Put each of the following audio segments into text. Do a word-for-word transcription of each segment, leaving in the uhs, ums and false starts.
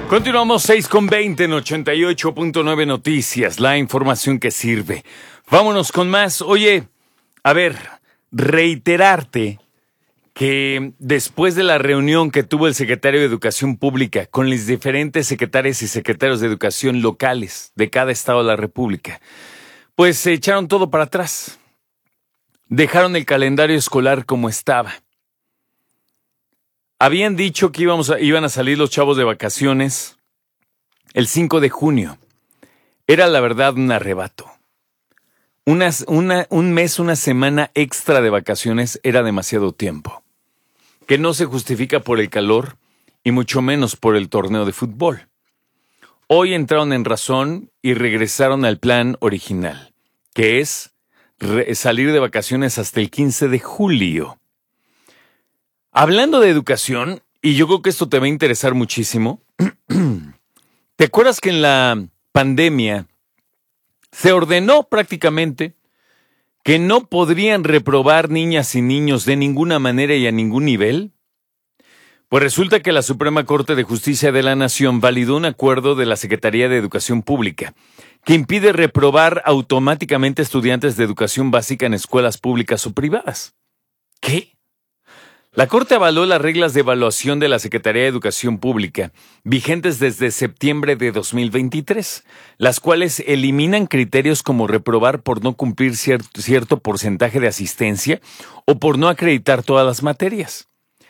Continuamos seis con veinte en ochenta y ocho punto nueve Noticias, la información que sirve. Vámonos con más. Oye, a ver, reiterarte que después de la reunión que tuvo el secretario de Educación Pública con los diferentes secretarios y secretarios de educación locales de cada estado de la República, pues se echaron todo para atrás. Dejaron el calendario escolar como estaba. Habían dicho que íbamos a, iban a salir los chavos de vacaciones el cinco de junio. Era la verdad un arrebato. Unas, una, un mes, una semana extra de vacaciones era demasiado tiempo, que no se justifica por el calor y mucho menos por el torneo de fútbol. Hoy entraron en razón y regresaron al plan original, que es re- salir de vacaciones hasta el quince de julio. Hablando de educación, y yo creo que esto te va a interesar muchísimo, ¿te acuerdas que en la pandemia se ordenó prácticamente que no podrían reprobar niñas y niños de ninguna manera y a ningún nivel? Pues resulta que la Suprema Corte de Justicia de la Nación validó un acuerdo de la Secretaría de Educación Pública que impide reprobar automáticamente estudiantes de educación básica en escuelas públicas o privadas. ¿Qué? La Corte avaló las reglas de evaluación de la Secretaría de Educación Pública, vigentes desde septiembre de dos mil veintitrés, las cuales eliminan criterios como reprobar por no cumplir cierto, cierto porcentaje de asistencia o por no acreditar todas las materias.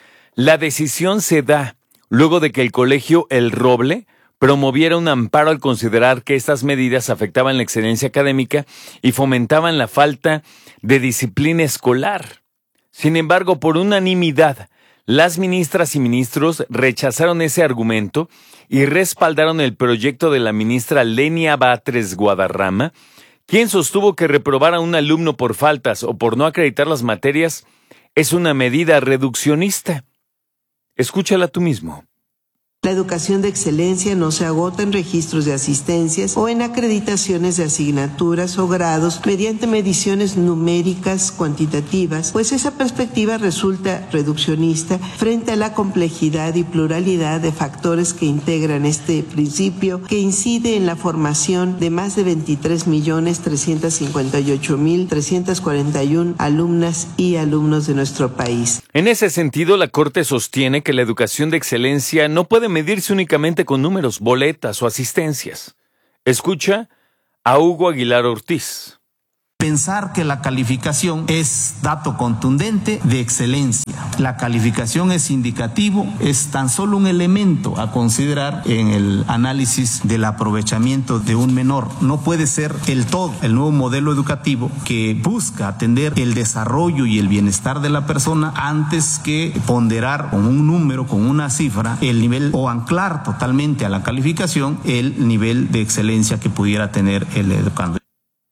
La decisión se da luego de que el colegio El Roble promoviera un amparo al considerar que estas medidas afectaban la excelencia académica y fomentaban la falta de disciplina escolar. Sin embargo, por unanimidad, las ministras y ministros rechazaron ese argumento y respaldaron el proyecto de la ministra Lenia Batres Guadarrama, quien sostuvo que reprobar a un alumno por faltas o por no acreditar las materias es una medida reduccionista. Escúchala tú mismo. La educación de excelencia no se agota en registros de asistencias o en acreditaciones de asignaturas o grados mediante mediciones numéricas cuantitativas, pues esa perspectiva resulta reduccionista frente a la complejidad y pluralidad de factores que integran este principio, que incide en la formación de más de veintitrés millones trescientos cincuenta y ocho mil trescientos cuarenta y uno alumnas y alumnos de nuestro país. En ese sentido, la Corte sostiene que la educación de excelencia no puede medirse únicamente con números, boletas o asistencias. Escucha a Hugo Aguilar Ortiz. Pensar que la calificación es dato contundente de excelencia. La calificación es indicativo, es tan solo un elemento a considerar en el análisis del aprovechamiento de un menor. No puede ser el todo. El nuevo modelo educativo que busca atender el desarrollo y el bienestar de la persona antes que ponderar con un número, con una cifra, el nivel o anclar totalmente a la calificación el nivel de excelencia que pudiera tener el educando.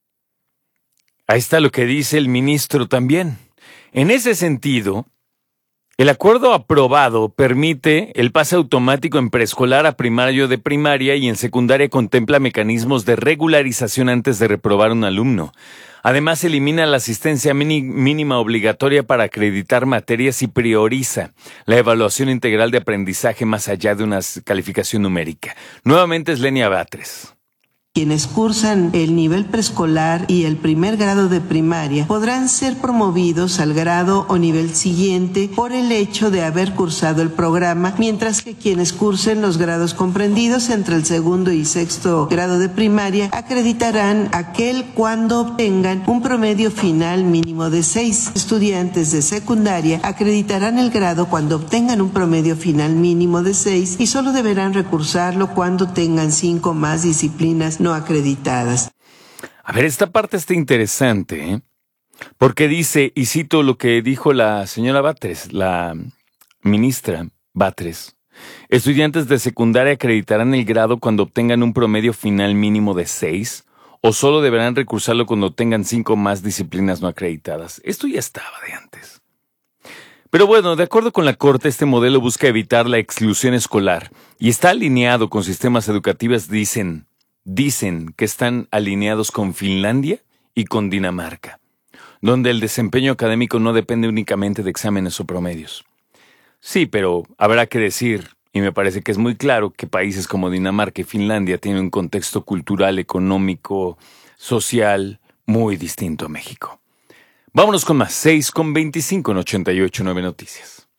Ahí está lo que dice el ministro también. En ese sentido, el acuerdo aprobado permite el pase automático en preescolar a primario de primaria y en secundaria contempla mecanismos de regularización antes de reprobar un alumno. Además, elimina la asistencia mínima obligatoria para acreditar materias y prioriza la evaluación integral de aprendizaje más allá de una calificación numérica. Nuevamente es Lenia Batres. Quienes cursan el nivel preescolar y el primer grado de primaria podrán ser promovidos al grado o nivel siguiente por el hecho de haber cursado el programa, mientras que quienes cursen los grados comprendidos entre el segundo y sexto grado de primaria acreditarán aquel cuando obtengan un promedio final mínimo de seis. Estudiantes de secundaria acreditarán el grado cuando obtengan un promedio final mínimo de seis y solo deberán recursarlo cuando tengan cinco más disciplinas no acreditadas. A ver, esta parte está interesante, ¿eh? Porque dice, y cito lo que dijo la señora Batres, la ministra Batres, estudiantes de secundaria acreditarán el grado cuando obtengan un promedio final mínimo de seis o solo deberán recursarlo cuando tengan cinco más disciplinas no acreditadas. Esto ya estaba de antes. Pero bueno, de acuerdo con la Corte, este modelo busca evitar la exclusión escolar y está alineado con sistemas educativos, dicen, Dicen que están alineados con Finlandia y con Dinamarca, donde el desempeño académico no depende únicamente de exámenes o promedios. Sí, pero habrá que decir, Y me parece que es muy claro que países como Dinamarca y Finlandia tienen un contexto cultural, económico, social muy distinto a México. Vámonos con más. seis con veinticinco en ochenta y ocho punto nueve Noticias.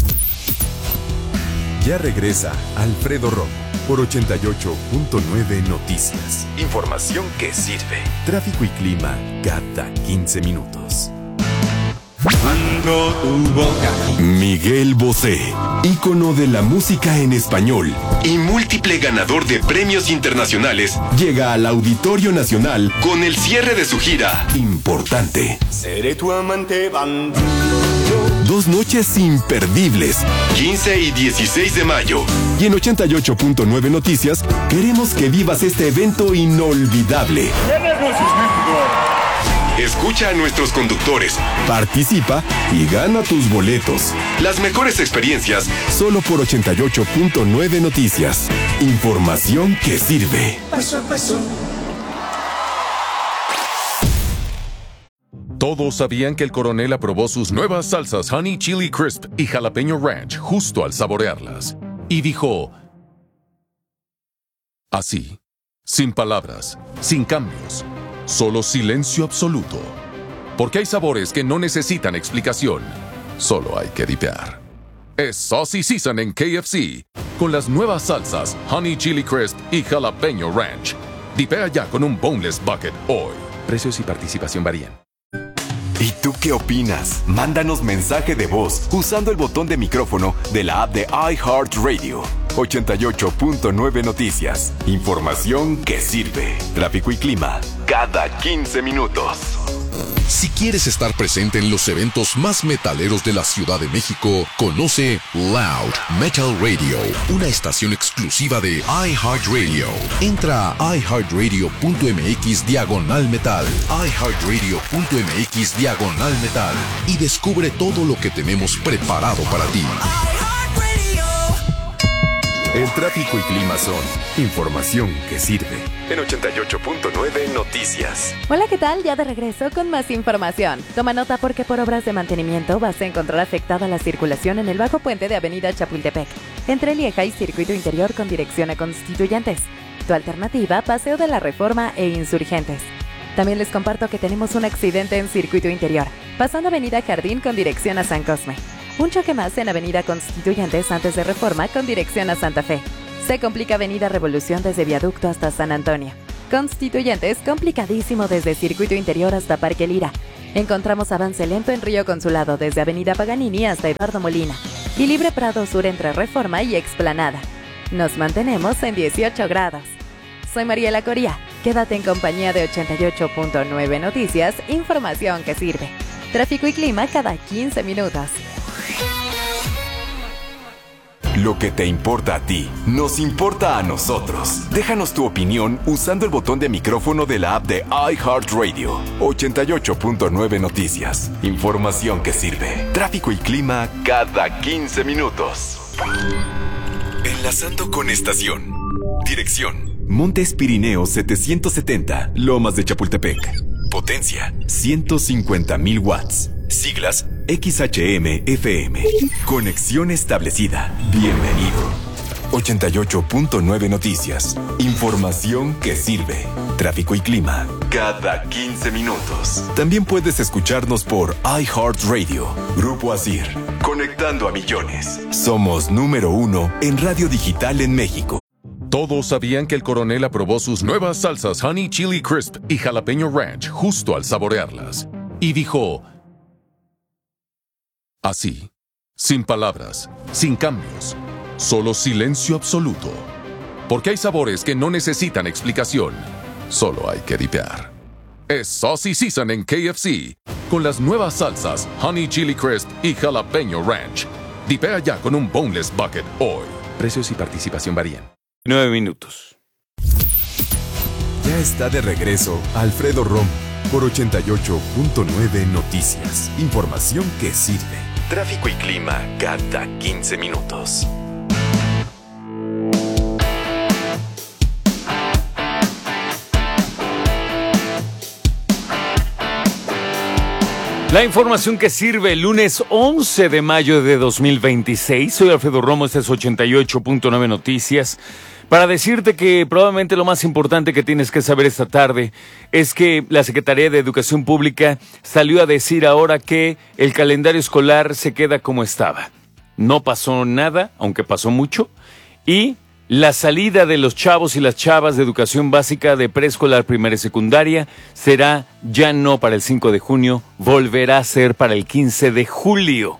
Ya regresa Alfredo Romo por ochenta y ocho punto nueve Noticias. Información que sirve. Tráfico y clima cada quince minutos. Miguel Bosé, ícono de la música en español y múltiple ganador de premios internacionales, llega al Auditorio Nacional con el cierre de su gira Importante. Seré tu amante bandido. Dos noches imperdibles, quince y dieciséis de mayo. Y en ochenta y ocho punto nueve Noticias queremos que vivas este evento inolvidable. Escucha a nuestros conductores, participa y gana tus boletos. Las mejores experiencias solo por ochenta y ocho punto nueve Noticias. Información que sirve. Paso a paso. Todos sabían que el coronel aprobó sus nuevas salsas Honey Chili Crisp y Jalapeño Ranch justo al saborearlas. Y dijo... así, sin palabras, sin cambios. Solo silencio absoluto. Porque hay sabores que no necesitan explicación. Solo hay que dipear. Es Saucy Season en K F C. Con las nuevas salsas Honey Chili Crisp y Jalapeño Ranch. Dipea ya con un Boneless Bucket hoy. Precios y participación varían. ¿Y tú qué opinas? Mándanos mensaje de voz usando el botón de micrófono de la app de iHeartRadio. ochenta y ocho punto nueve Noticias. Información que sirve. Tráfico y clima cada quince minutos. Si quieres estar presente en los eventos más metaleros de la Ciudad de México, conoce Loud Metal Radio, una estación exclusiva de iHeartRadio. Entra a iHeartRadio.mx diagonal metal, iHeartRadio.mx diagonal metal y descubre todo lo que tenemos preparado para ti. El tráfico y clima son información que sirve. En ochenta y ocho punto nueve Noticias. Hola, ¿qué tal? Ya de regreso con más información. Toma nota porque por obras de mantenimiento vas a encontrar afectada la circulación en el bajo puente de Avenida Chapultepec, entre Lieja y Circuito Interior con dirección a Constituyentes. Tu alternativa, Paseo de la Reforma e Insurgentes. También les comparto que tenemos un accidente en Circuito Interior, pasando Avenida Jardín con dirección a San Cosme. Un choque más en Avenida Constituyentes antes de Reforma con dirección a Santa Fe. Se complica Avenida Revolución desde Viaducto hasta San Antonio. Constituyentes complicadísimo desde Circuito Interior hasta Parque Lira. Encontramos avance lento en Río Consulado desde Avenida Paganini hasta Eduardo Molina. Y Libre Prado Sur entre Reforma y Explanada. Nos mantenemos en dieciocho grados. Soy Mariela Coria. Quédate en compañía de ochenta y ocho punto nueve Noticias, información que sirve. Tráfico y clima cada quince minutos. Lo que te importa a ti, nos importa a nosotros. Déjanos tu opinión usando el botón de micrófono de la app de iHeartRadio. ochenta y ocho punto nueve Noticias. Información que sirve. Tráfico y clima cada quince minutos. Enlazando con estación. Dirección: Montes Pirineos setecientos setenta, Lomas de Chapultepec. Potencia: ciento cincuenta mil watts. Siglas: X H M F M. Conexión establecida. Bienvenido. ochenta y ocho punto nueve Noticias. Información que sirve. Tráfico y clima cada quince minutos. También puedes escucharnos por iHeartRadio. Grupo Asir. Conectando a millones. Somos número uno en radio digital en México. Todos sabían que el coronel aprobó sus nuevas salsas Honey Chili Crisp y Jalapeño Ranch justo al saborearlas. Y dijo... así, sin palabras, sin cambios, solo silencio absoluto. Porque hay sabores que no necesitan explicación, solo hay que dipear. Es Saucy Season en K F C, con las nuevas salsas Honey Chili Crisp y Jalapeño Ranch. Dipea ya con un Boneless Bucket hoy. Precios y participación varían. Nueve minutos. Ya está de regreso Alfredo Romo por ochenta y ocho punto nueve Noticias. Información que sirve. Tráfico y clima cada quince minutos. La información que sirve el lunes once de mayo de dos mil veintiséis. Soy Alfredo Romo, este es ochenta y ocho punto nueve Noticias. Para decirte que probablemente lo más importante que tienes que saber esta tarde es que la Secretaría de Educación Pública salió a decir ahora que el calendario escolar se queda como estaba. No pasó nada, aunque pasó mucho, y la salida de los chavos y las chavas de educación básica de preescolar, primaria y secundaria será ya no para el cinco de junio, volverá a ser para el quince de julio.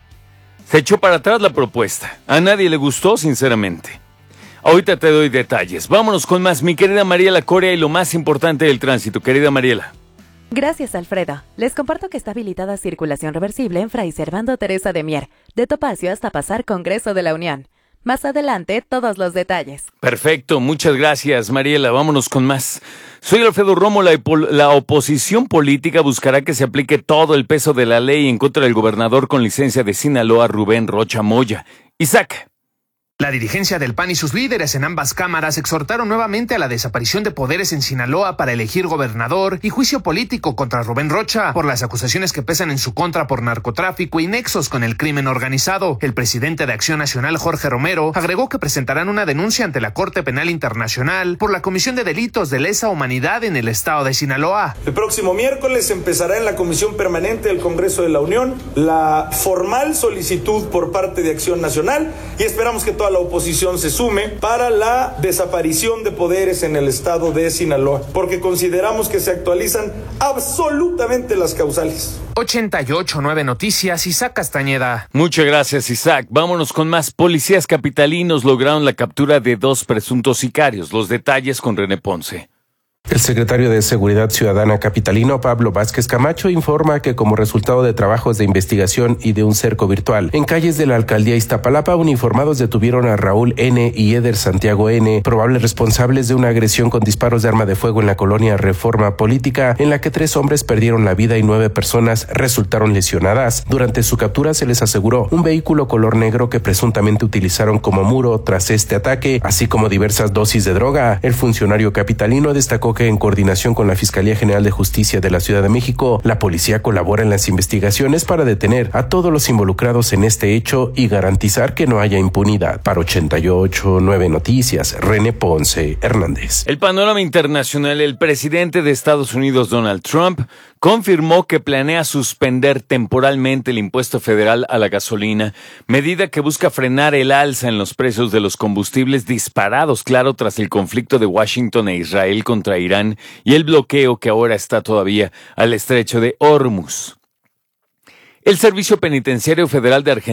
Se echó para atrás la propuesta. A nadie le gustó, sinceramente. Ahorita te doy detalles. Vámonos con más, mi querida Mariela Coria, y lo más importante del tránsito. Querida Mariela. Gracias, Alfredo. Les comparto que está habilitada circulación reversible en Fray Servando Teresa de Mier, de Topacio hasta pasar Congreso de la Unión. Más adelante, todos los detalles. Perfecto, muchas gracias, Mariela. Vámonos con más. Soy Alfredo Romo. La, la oposición política buscará que se aplique todo el peso de la ley en contra del gobernador con licencia de Sinaloa, Rubén Rocha Moya. Isaac. La dirigencia del P A N y sus líderes en ambas cámaras exhortaron nuevamente a la desaparición de poderes en Sinaloa para elegir gobernador y juicio político contra Rubén Rocha por las acusaciones que pesan en su contra por narcotráfico y nexos con el crimen organizado. El presidente de Acción Nacional, Jorge Romero, agregó que presentarán una denuncia ante la Corte Penal Internacional por la comisión de delitos de lesa humanidad en el estado de Sinaloa. El próximo miércoles empezará en la Comisión Permanente del Congreso de la Unión la formal solicitud por parte de Acción Nacional y esperamos que toda la oposición se sume para la desaparición de poderes en el estado de Sinaloa, porque consideramos que se actualizan absolutamente las causales. ochenta y ocho punto nueve Noticias, Isaac Castañeda. Muchas gracias, Isaac. Vámonos con más. Policías capitalinos lograron la captura de dos presuntos sicarios. Los detalles con René Ponce. El secretario de Seguridad Ciudadana capitalino, Pablo Vázquez Camacho, informa que como resultado de trabajos de investigación y de un cerco virtual, en calles de la alcaldía Iztapalapa, uniformados detuvieron a Raúl N. y Eder Santiago N., probables responsables de una agresión con disparos de arma de fuego en la colonia Reforma Política, en la que tres hombres perdieron la vida y nueve personas resultaron lesionadas. Durante su captura se les aseguró un vehículo color negro que presuntamente utilizaron como muro tras este ataque, así como diversas dosis de droga. El funcionario capitalino destacó que en coordinación con la Fiscalía General de Justicia de la Ciudad de México, la policía colabora en las investigaciones para detener a todos los involucrados en este hecho y garantizar que no haya impunidad. Para ochenta y ocho punto nueve Noticias, René Ponce Hernández. El panorama internacional. El presidente de Estados Unidos, Donald Trump, confirmó que planea suspender temporalmente el impuesto federal a la gasolina, medida que busca frenar el alza en los precios de los combustibles disparados, claro, tras el conflicto de Washington e Israel contra Irán y el bloqueo que ahora está todavía al estrecho de Hormuz. El Servicio Penitenciario Federal de Argentina